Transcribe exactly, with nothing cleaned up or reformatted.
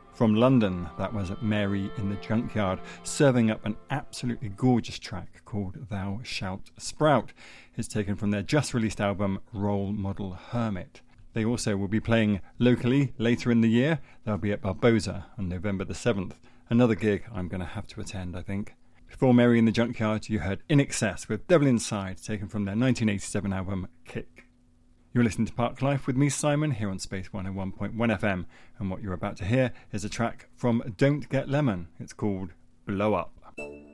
From London, that was Mary in the Junkyard, serving up an absolutely gorgeous track called Thou Shalt Sprout. It's taken from their just-released album Role Model Hermit. They also will be playing locally later in the year. They'll be at Barbosa on November the seventh. Another gig I'm going to have to attend, I think. Before Mary in the Junkyard, you heard In Excess with Devil Inside, taken from their nineteen eighty-seven album Kick. You're listening to Park Life with me, Simon, here on Space one oh one point one F M, and what you're about to hear is a track from Don't Get Lemon. It's called Blow Up.